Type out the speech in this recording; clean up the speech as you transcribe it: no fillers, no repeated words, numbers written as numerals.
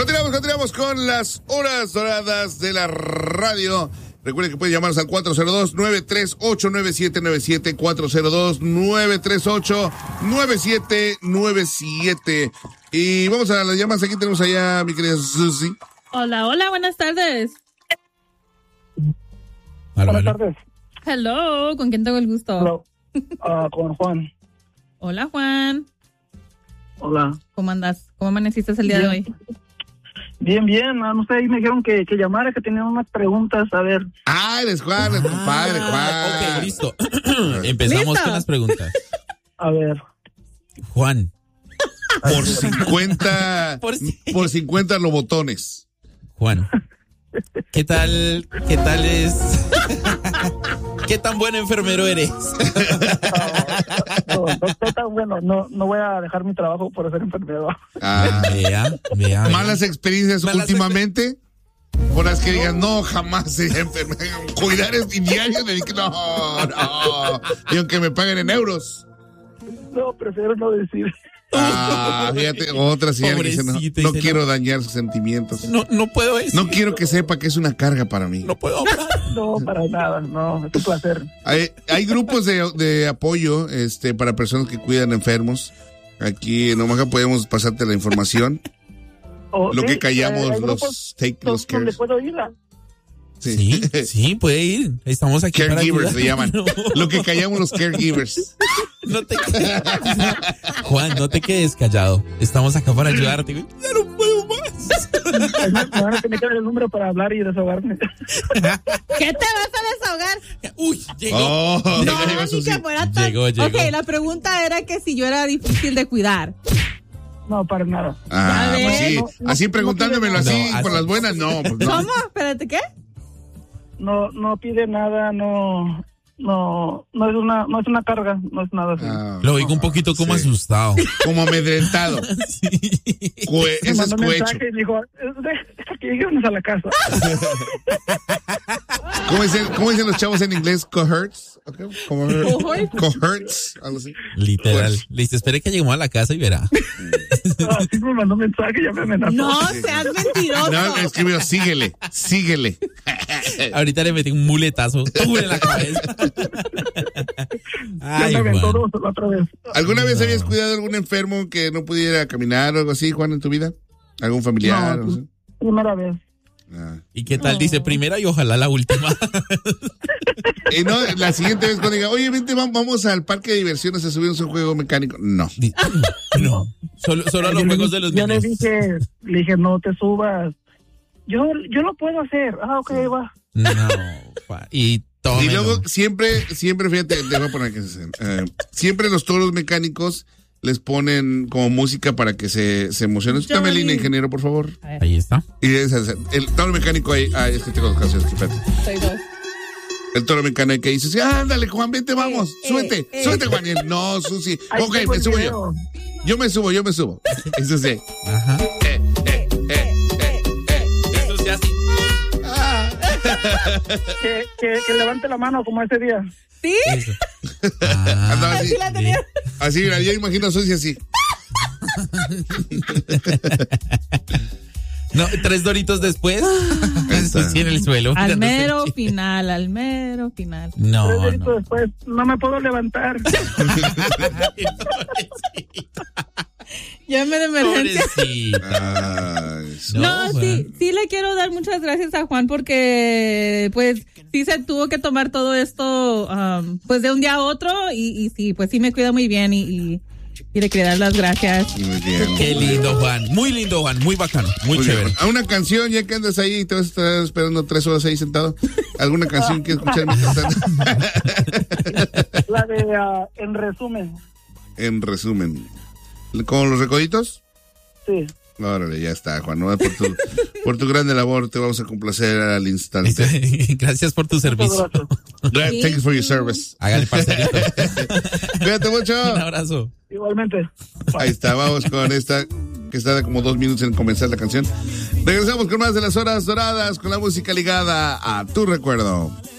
Continuamos con las horas doradas de la radio. Recuerden que pueden llamarnos al 402-938-9797, 402-938-9797. Y vamos a las llamadas. Aquí tenemos allá mi querida Susi. Hola, buenas tardes. Buenas tardes. Hello, ¿con quién tengo el gusto? Hello. Con Juan. Hola, Juan. Hola. ¿Cómo andas? ¿Cómo amaneciste el día de hoy? Bien. No sé, ahí me dijeron que llamara, que tenían unas preguntas, a ver. Eres Juan, es compadre, Juan. Ok, listo. Empezamos ¿Listo? con las preguntas. A ver. Juan. Por 50 lobotones. Juan. ¿Qué tal es? ¿Qué tan buen enfermero eres? No estoy tan bueno, no voy a dejar mi trabajo por ser enfermero. Vea. ¿Malas experiencias últimamente? Por las que digas, no, jamás sería enfermero. Cuidar es diario, no. Y aunque me paguen en euros. No, prefiero no decir. Fíjate, otra señora que dice, no quiero dañar sus sentimientos. No puedo decir. No quiero que sepa que es una carga para mí. No puedo hablar. No, para nada, no, es un placer. Hay grupos de apoyo para personas que cuidan enfermos. Aquí en Omaha podemos pasarte la información. Lo que callamos los cares. ¿Dónde puedo ir? Sí, puede ir. Estamos aquí caregivers para le llaman. Lo que callamos los caregivers. Juan, no te quedes callado. Estamos acá para ayudarte. Ya no puedo más. Me van a tener que dar el número para hablar y desahogarme. ¿Qué te vas a desahogar? Uy, llegó. No, ni que fuera tan... Llegó. Ok, la pregunta era que si yo era difícil de cuidar. No, para nada. Pues sí. Así preguntándomelo así, por las buenas, no. Pues no. ¿Cómo? Espérate, ¿qué? No pide nada, no es una carga, no es nada así. Lo oigo un poquito como asustado. Como amedrentado. Sí. Me mandó un mensaje y dijo, hasta que lleguemos a la casa. ¿Cómo dicen los chavos en inglés? Cohorts. Okay. Cohorts. Algo así. Literal. Le dice, espere que lleguemos a la casa y verá. Así me mandó un mensaje y ya me amenazó. No seas mentiroso. No, me escribió, síguele. Ahorita le metí un muletazo en la cabeza. Ay, ya me aventó Juan. otra vez. ¿Alguna vez habías cuidado a algún enfermo que no pudiera caminar o algo así, Juan, en tu vida? ¿Algún familiar? No, primera vez. ¿Y qué tal? Dice primera y ojalá la última. No, la siguiente vez cuando diga, oye, vente, vamos al parque de diversiones a subirnos un juego mecánico. No. Solo a los juegos de los niños. Le dije, no te subas. Yo lo puedo hacer. Ok, va. No, y luego siempre, fíjate, te voy a poner que siempre los toros mecánicos les ponen como música para que se emocionen. Dame el línea, ingeniero, por favor. Ahí está. Y el toro mecánico ahí, es que tengo dos canciones, espérate. Soy dos. El toro mecánico que dice, ándale, Juan, vente, vamos, súbete, Juan. Y él, no, Susi. Ok, me subo yo. Yo me subo. Eso sí. Ajá. Eso sí, así. Que levante la mano como ese día. ¿Sí? Así la tenía. Así, mira, yo imagino a Susi así. No, 3 doritos después. Susi en el suelo. Al mero final. No. 3 doritos después, no me puedo levantar. Ya me de emergencia. Sí le quiero dar muchas gracias a Juan porque pues sí se tuvo que tomar todo esto pues de un día a otro y sí, pues sí me cuida muy bien y le quiero dar las gracias. Muy bien. Qué lindo, Juan. Muy lindo, Juan. Muy bacano. Muy chévere. Bien. A una canción, ya que andas ahí y te vas a estar esperando 3 horas ahí sentado. ¿Alguna canción que escuchar mientras tanto? La de En Resumen. En resumen. ¿Con los recoditos? Sí. Órale, ya está, Juan. ¿No? Por tu grande labor te vamos a complacer al instante. Gracias por tu servicio. Thank you for your service. Hágale, parcerito. Cuídate mucho. Un abrazo. Igualmente. Ahí está, vamos con esta que está como 2 minutos en comenzar la canción. Regresamos con más de las horas doradas con la música ligada a tu recuerdo.